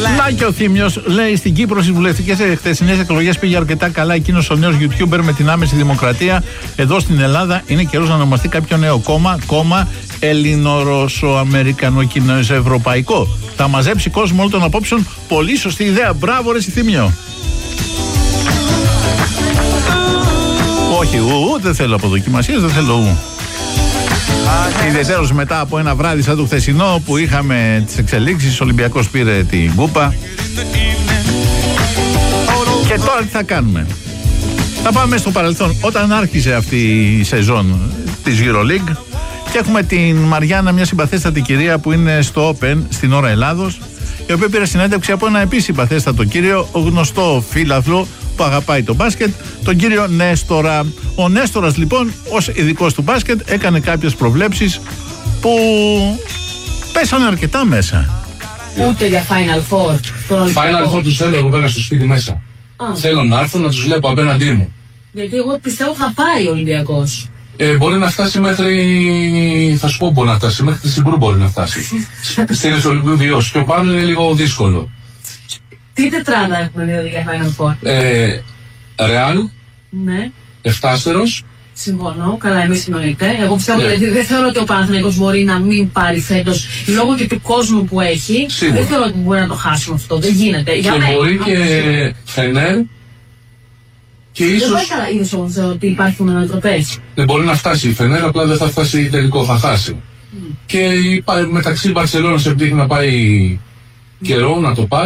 Να και ο Θήμιος λέει: στην Κύπρο στις βουλευτικές χθεσινές εκλογές πήγε αρκετά καλά εκείνος ο νέος YouTuber με την άμεση δημοκρατία. Εδώ στην Ελλάδα είναι καιρός να ονομαστεί κάποιο νέο κόμμα ελληνο-ρωσο-αμερικανο-κινέζο-ευρωπαϊκό. Θα μαζέψει κόσμο όλων των απόψεων. Πολύ σωστή ιδέα. Μπράβο, ρε Θήμιο. Όχι, δεν θέλω αποδοκιμασίες, δεν θέλω ιδιαιτέρως μετά από ένα βράδυ σαν το χθεσινό που είχαμε τις εξελίξεις. Ο Ολυμπιακός πήρε την κούπα. Και τώρα τι θα κάνουμε? Θα πάμε στο παρελθόν, όταν άρχισε αυτή η σεζόν της EuroLeague και έχουμε την Μαριάννα, μια συμπαθέστατη κυρία που είναι στο Open στην ώρα Ελλάδος, η οποία πήρε συνέντευξη από ένα επίσης συμπαθέστατο κύριο, γνωστό φίλαθλο που αγαπάει το μπάσκετ, τον κύριο Νέστορα. Ο Νέστορας λοιπόν, ως ειδικός του μπάσκετ, έκανε κάποιες προβλέψεις που πέσανε αρκετά μέσα. Ούτε για Final Four. Final Four τους θέλω εγώ πέρα στο σπίτι μέσα. Θέλω να έρθω να τους βλέπω απέναντί μου. Γιατί εγώ πιστεύω θα πάει ο Ολυμπιακός. Μπορεί να φτάσει μέχρι, θα σου πω, μπορεί να φτάσει μέχρι τη Συγκρού, μπορεί να φτάσει. Στην Ολυμπιακή Βιός. Και ο πάνω είναι λίγο δύσκολο. Τι τετράδα έχουμε δηλαδή για Final Four? Ρεάλ. Ναι. Εφτάστερος. Συμφωνώ, καλά, εμείς συνοείται. Εγώ πιστεύω ότι δεν θεωρώ ότι ο Παναθηναϊκός μπορεί να μην πάρει φέτος λόγω και του κόσμου που έχει. Σίγουρα. Δεν θεωρώ ότι μπορεί να το χάσουμε αυτό. Δεν γίνεται. Και μπορεί και Φενέρ. Και ίσως. Δεν πάει καλά, είδες όμως ότι υπάρχουν ανατροπές. Δεν μπορεί να φτάσει η Φενέρ, απλά δεν θα φτάσει τελικό, θα χάσει. Και μεταξύ Μπαρσελόνας επειδή έχει να πάει καιρό να το πάει.